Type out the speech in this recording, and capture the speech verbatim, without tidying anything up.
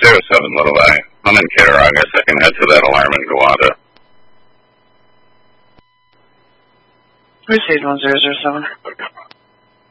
zero seven, Little Valley. I'm in Kittery. I guess I can head to that alarm in Gowanda. Received one zero zero seven.